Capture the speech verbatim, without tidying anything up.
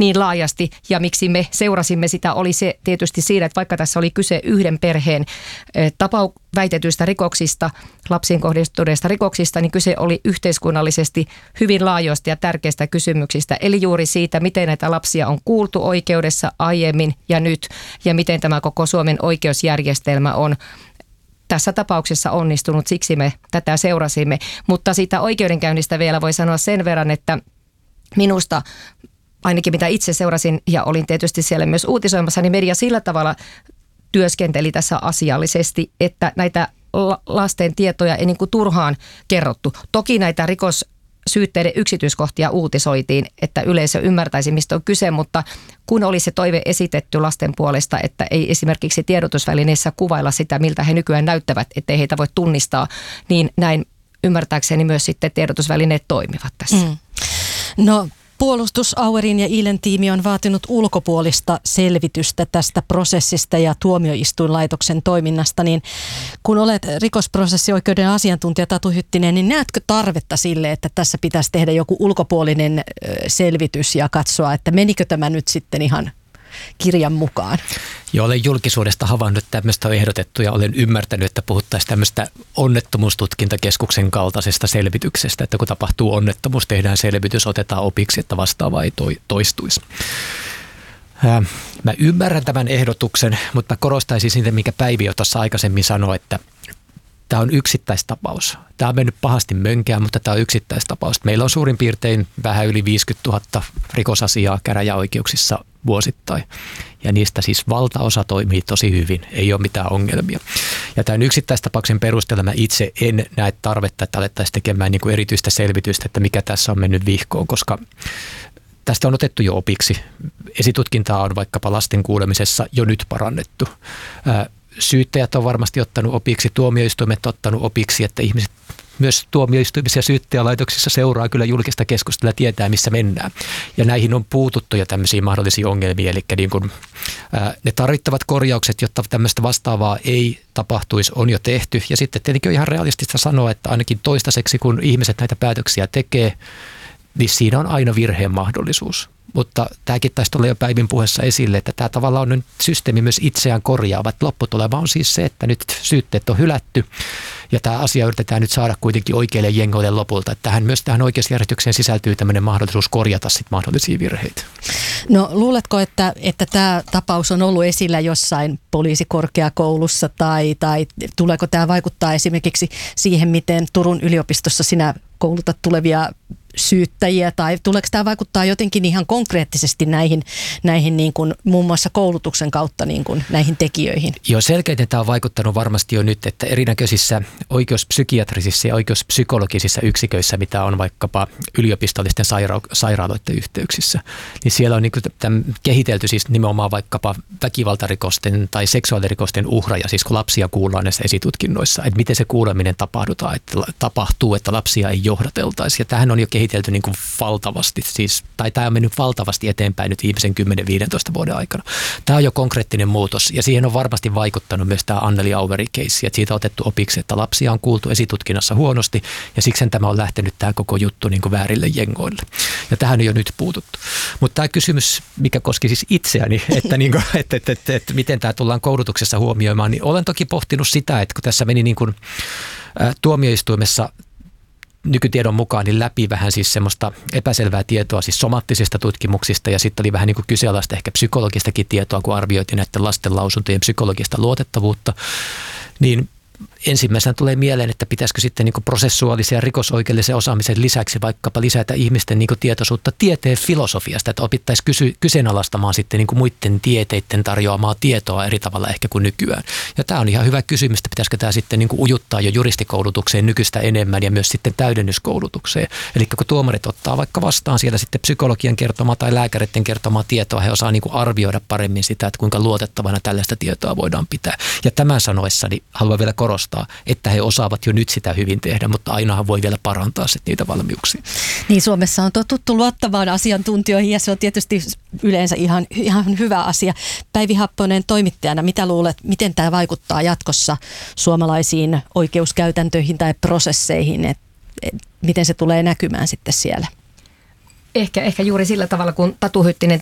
niin laajasti ja miksi me seurasimme sitä oli se tietysti siinä, että vaikka tässä oli kyse yhden perheen tapau väitetyistä rikoksista, lapsiin kohdistuneista rikoksista, niin kyse oli yhteiskunnallisesti hyvin laajoista ja tärkeistä kysymyksistä. Eli juuri siitä, miten näitä lapsia on kuultu oikeudessa aiemmin ja nyt ja miten tämä koko Suomen oikeusjärjestelmä on tässä tapauksessa onnistunut, siksi me tätä seurasimme. Mutta siitä oikeudenkäynnistä vielä voi sanoa sen verran, että minusta ainakin mitä itse seurasin ja olin tietysti siellä myös uutisoimassa, niin media sillä tavalla työskenteli tässä asiallisesti, että näitä lasten tietoja ei niin kuin turhaan kerrottu. Toki näitä rikossyytteiden yksityiskohtia uutisoitiin, että yleisö ymmärtäisi, mistä on kyse, mutta kun oli se toive esitetty lasten puolesta, että ei esimerkiksi tiedotusvälineissä kuvailla sitä, miltä he nykyään näyttävät, ettei heitä voi tunnistaa, niin näin ymmärtääkseni myös sitten tiedotusvälineet toimivat tässä. Mm. No Puolustusauerin ja Ilen tiimi on vaatinut ulkopuolista selvitystä tästä prosessista ja tuomioistuinlaitoksen toiminnasta, niin kun olet rikosprosessioikeuden asiantuntija Tatu Hyttinen, niin näetkö tarvetta sille, että tässä pitäisi tehdä joku ulkopuolinen selvitys ja katsoa, että menikö tämä nyt sitten ihan kirjan mukaan? Joo, olen julkisuudesta havainnut, että tämmöistä on ehdotettu ja olen ymmärtänyt, että puhuttaisiin tämmöistä onnettomuustutkintakeskuksen kaltaisesta selvityksestä, että kun tapahtuu onnettomuus, tehdään selvitys, otetaan opiksi, että vastaava ei toistuisi. Mä ymmärrän tämän ehdotuksen, mutta mä korostaisin siitä, mikä Päivi jo tuossa aikaisemmin sanoi, että tämä on yksittäistapaus. Tämä on mennyt pahasti mönkään, mutta tämä on yksittäistapaus. Meillä on suurin piirtein vähän yli viisikymmentätuhatta rikosasiaa käräjäoikeuksissa vuosittain. Ja niistä siis valtaosa toimii tosi hyvin, ei ole mitään ongelmia. Ja tämän yksittäistapauksen perusteella mä itse en näe tarvetta, että alettaisiin tekemään niin kuin erityistä selvitystä, että mikä tässä on mennyt vihkoon, koska tästä on otettu jo opiksi. Esitutkintaa on vaikkapa lasten kuulemisessa jo nyt parannettu. Syyttäjät on varmasti ottanut opiksi, tuomioistuimet ottanut opiksi, että ihmiset myös tuomioistuimissa ja syyttäjälaitoksissa seuraa kyllä julkista keskustelua ja tietää, missä mennään. Ja näihin on puututtu jo tämmöisiä mahdollisia ongelmia, eli niin kuin, ää, ne tarvittavat korjaukset, jotta tämmöistä vastaavaa ei tapahtuisi, on jo tehty. Ja sitten tietenkin on ihan realistista sanoa, että ainakin toistaiseksi, kun ihmiset näitä päätöksiä tekee, niin siinä on aina virheen mahdollisuus. Mutta tämäkin taisi tulla jo Päivin puheessa esille, että tämä tavallaan on nyt systeemi myös itseään korjaava. Lopputulema on siis se, että nyt syytteet on hylätty ja tämä asia yritetään nyt saada kuitenkin oikeille jengoille lopulta. Että tähän, myös tähän oikeusjärjestykseen sisältyy tämmöinen mahdollisuus korjata sit mahdollisia virheitä. No luuletko, että, että tämä tapaus on ollut esillä jossain poliisikorkeakoulussa tai, tai tuleeko tämä vaikuttaa esimerkiksi siihen, miten Turun yliopistossa sinä koulutat tulevia syyttäjiä, tai tuleeko tämä vaikuttaa jotenkin ihan konkreettisesti näihin, näihin niin kuin, muun muassa koulutuksen kautta niin kuin, näihin tekijöihin? Joo, selkeiten tämä on vaikuttanut varmasti jo nyt, että erinäköisissä oikeuspsykiatrisissa ja oikeuspsykologisissa yksiköissä, mitä on vaikkapa yliopistollisten saira- sairaaloiden yhteyksissä, niin siellä on niin kuin, kehitelty siis nimenomaan vaikkapa väkivaltarikosten tai seksuaalirikosten uhraja, siis kun lapsia kuullaan näissä esitutkinnoissa, että miten se kuuleminen tapahdutaan, että tapahtuu, että lapsia ei johdateltaisi, ja tähän on jo kehitelty niin kuin valtavasti, siis, tai tämä on mennyt valtavasti eteenpäin nyt viimeisen kymmenen viisitoista vuoden aikana. Tämä on jo konkreettinen muutos, ja siihen on varmasti vaikuttanut myös tämä Anneli Auveri-keissi, että siitä on otettu opiksi, että lapsia on kuultu esitutkinnassa huonosti, ja siksi tämä on lähtenyt tämä koko juttu niin kuin väärille jengoille. Ja tähän on jo nyt puututtu. Mutta tämä kysymys, mikä koski siis itseäni, että, niin kuin, että, että, että, että miten tämä tullaan koulutuksessa huomioimaan, niin olen toki pohtinut sitä, että kun tässä meni niin kuin, ä, tuomioistuimessa nykytiedon mukaan niin läpi vähän siis semmoista epäselvää tietoa siis somattisista tutkimuksista ja sitten oli vähän niin kuin kyseenalaista ehkä psykologistakin tietoa, kun arvioitiin näiden lasten lausuntojen psykologista luotettavuutta, niin ensimmäisenä tulee mieleen, että pitäisikö sitten niin kuin prosessuaalisen ja rikosoikeudellisen osaamisen lisäksi vaikkapa lisätä ihmisten niin kuin tietoisuutta tieteen filosofiasta, että opittaisiin kysy- kyseenalaistamaan sitten niin kuin muiden tieteiden tarjoamaa tietoa eri tavalla ehkä kuin nykyään. Ja tämä on ihan hyvä kysymys, että pitäisikö tämä sitten niin kuin ujuttaa jo juristikoulutukseen nykyistä enemmän ja myös sitten täydennyskoulutukseen. Eli kun tuomarit ottaa vaikka vastaan siellä sitten psykologian kertomaa tai lääkäreiden kertomaa tietoa, he osaa niin kuin arvioida paremmin sitä, että kuinka luotettavana tällaista tietoa voidaan pitää. Ja tämän sanoessani haluan vielä korostaa, että he osaavat jo nyt sitä hyvin tehdä, mutta ainahan voi vielä parantaa sit niitä valmiuksia. Niin, Suomessa on totuttu luottamaan asiantuntijoihin ja se on tietysti yleensä ihan, ihan hyvä asia. Päivi Happonen toimittajana, mitä luulet, miten tämä vaikuttaa jatkossa suomalaisiin oikeuskäytäntöihin tai prosesseihin, että et, miten se tulee näkymään sitten siellä? Ehkä, ehkä juuri sillä tavalla, kun Tatu Hyttinen